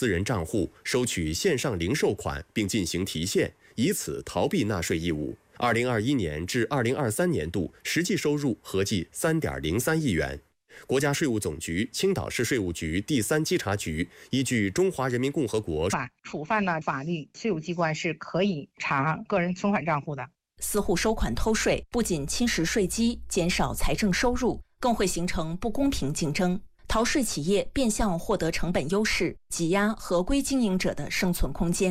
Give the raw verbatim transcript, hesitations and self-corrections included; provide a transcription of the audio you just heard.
私人账户收取线上零售款，并进行提现，以此逃避纳税义务。二零二一年至二零二三年度实际收入合计三点零三亿元。国家税务总局青岛市税务局第三稽查局依据《中华人民共和国法触犯了法律，税务机关是可以查个人存款账户的。 私户收款偷税不仅侵蚀税基，减少财政收入，更会形成不公平竞争。逃税企业变相获得成本优势，挤压合规经营者的生存空间。